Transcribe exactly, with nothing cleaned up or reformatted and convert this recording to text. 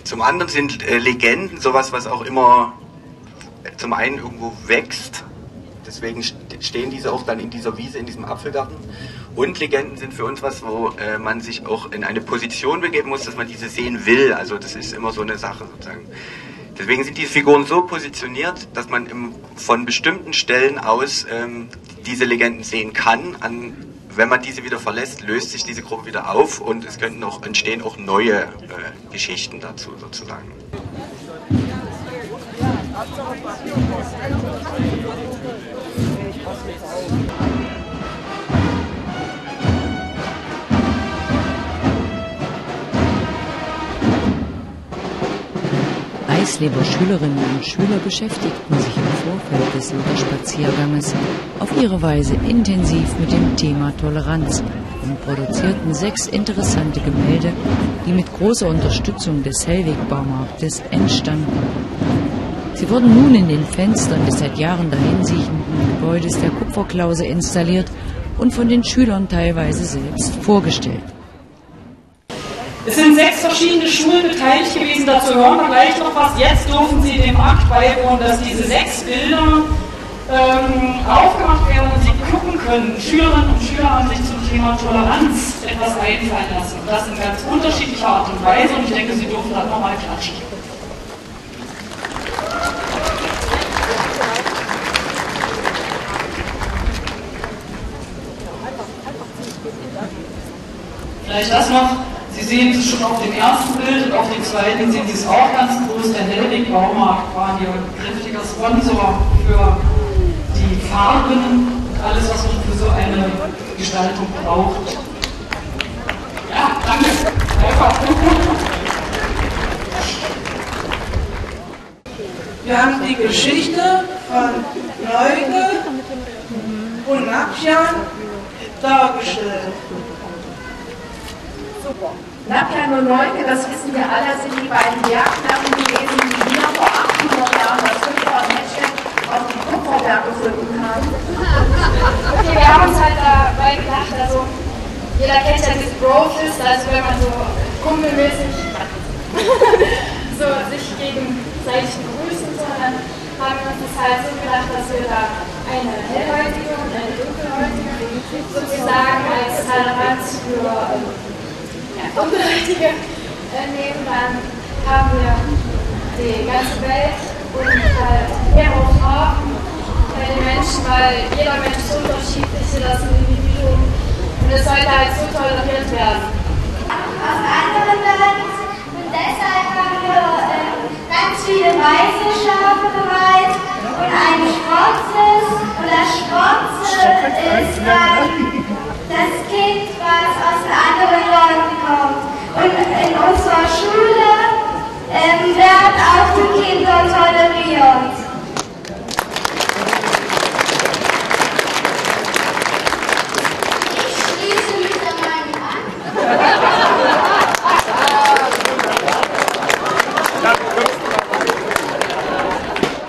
Zum anderen sind äh, Legenden sowas, was auch immer äh, zum einen irgendwo wächst. Deswegen stehen diese auch dann in dieser Wiese, in diesem Apfelgarten. Und Legenden sind für uns was, wo äh, man sich auch in eine Position begeben muss, dass man diese sehen will. Also das ist immer so eine Sache sozusagen. Deswegen sind diese Figuren so positioniert, dass man im, von bestimmten Stellen aus ähm, diese Legenden sehen kann. An, wenn man diese wieder verlässt, löst sich diese Gruppe wieder auf und es könnten auch, entstehen auch neue äh, Geschichten dazu sozusagen. Eisleber Schülerinnen und Schüler beschäftigten sich im Vorfeld des Luther-Spazierganges auf ihre Weise intensiv mit dem Thema Toleranz und produzierten sechs interessante Gemälde, die mit großer Unterstützung des Hellweg-Baumarktes entstanden. Sie wurden nun in den Fenstern des seit Jahren dahinsiechenden Gebäudes der Kupferklause installiert und von den Schülern teilweise selbst vorgestellt. Es sind sechs verschiedene Schulen beteiligt gewesen, dazu hören wir gleich noch was. Jetzt dürfen Sie dem Akt beiwohnen, dass diese sechs Bilder ähm, aufgemacht werden und Sie gucken können. Schülerinnen und Schüler haben sich zum Thema Toleranz etwas einfallen lassen. Das in ganz unterschiedlicher Art und Weise und ich denke, Sie dürfen dann nochmal klatschen. Vielleicht das noch. Sie sehen es schon auf dem ersten Bild und auf dem zweiten sehen Sie es auch ganz groß. Der Hellweg-Baumarkt war hier kräftiger Sponsor für die Farben und alles, was man für so eine Gestaltung braucht. Ja, danke. Einfach. Wir haben die Geschichte von Neuge und Napjan dargestellt. Napjan und Neuke, das wissen wir alle, sind die beiden Bergherren gewesen, die hier vor achthundert Jahren das Kupfer-Netzwerk auf die Kupferberge gefunden haben. Okay, wir haben uns halt dabei gedacht, also jeder kennt ja das Bro-Fist, also wenn man so kumpelmäßig so sich gegenseitig begrüßen, so, dann haben wir uns das halt so gedacht, dass wir da eine hellhäutige und eine dunkelhäutige sozusagen als Toleranz für Dunkelhäutige äh, nehmen, dann haben wir die ganze Welt und halt mehrere Farben bei den Menschen, weil jeder Mensch ist unterschiedlich, das ist ein Individuum und es sollte halt so toleriert werden. Aus anderen Ländern und deshalb haben wir äh, ganz viele weiße Schafe bereit und ein schwarzes und das schwarze ist dann